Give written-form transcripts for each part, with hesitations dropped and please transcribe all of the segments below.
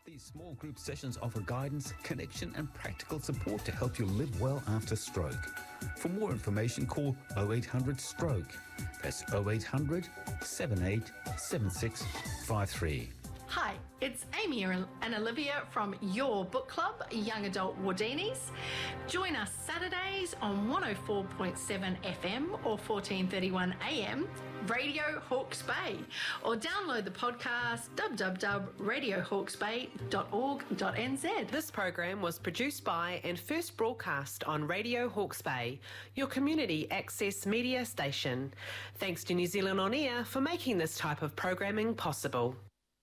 These small group sessions offer guidance, connection and practical support to help you live well after stroke. For more information, call 0800 STROKE. That's 0800 78 7653. Hi, it's Amy and Olivia from your book club, Young Adult Wardinis. Join us Saturdays on 104.7 FM or 1431 AM, Radio Hawke's Bay, or download the podcast www.radiohawkesbay.org.nz. This program was produced by and first broadcast on Radio Hawke's Bay, your community access media station. Thanks to New Zealand On Air for making this type of programming possible.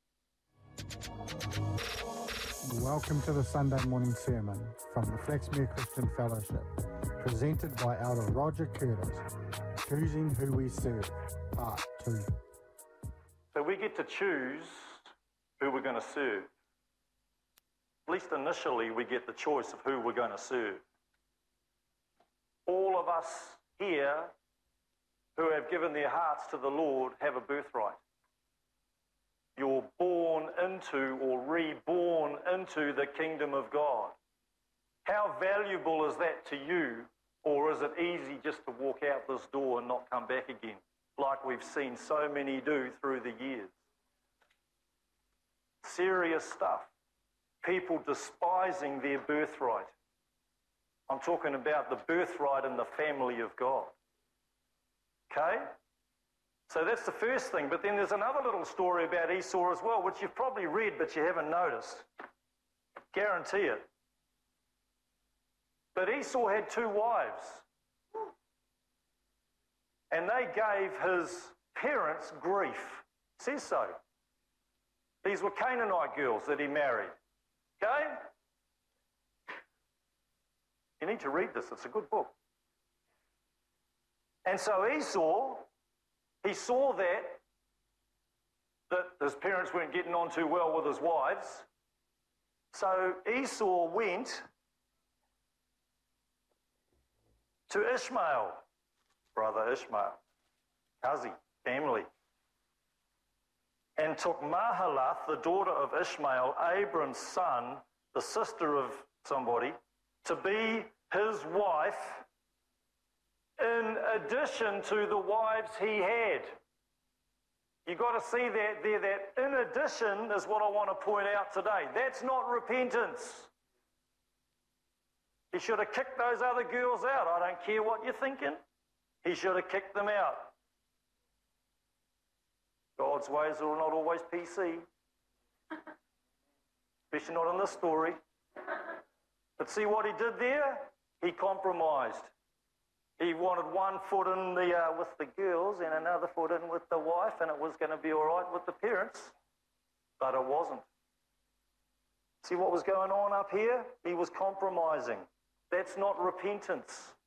Welcome to the Sunday morning sermon from the Flaxmere Christian Fellowship, presented by Elder Roger Curtis, Choosing Who We Serve, Part 2. So we get to choose who we're going to serve. At least initially we get the choice of who we're going to serve. All of us here who have given their hearts to the Lord have a birthright. You're born into or reborn into the kingdom of God. How valuable is that to you, or is it easy just to walk out this door and not come back again, like we've seen so many do through the years? Serious stuff. People despising their birthright. I'm talking about the birthright in the family of God. Okay? So that's the first thing, but then there's another little story about Esau as well, which you've probably read but you haven't noticed. Guarantee it. But Esau had 2 wives, and they gave his parents grief. It says so. These were Canaanite girls that he married. Okay? You need to read this, it's a good book. And so Esau, he saw that his parents weren't getting on too well with his wives. So Esau went to Ishmael, brother Ishmael, cousin, family, and took Mahalath, the daughter of Ishmael, Abram's son, the sister of somebody, to be his wife, in addition to the wives he had. You've got to see that there, that in addition is what I want to point out today. That's not repentance. He should have kicked those other girls out. I don't care what you're thinking. He should have kicked them out. God's ways are not always PC. Especially not in this story. But see what he did there? He compromised. He wanted one foot in the with the girls and another foot in with the wife, and it was going to be all right with the parents, but it wasn't. See what was going on up here? He was compromising. That's not repentance.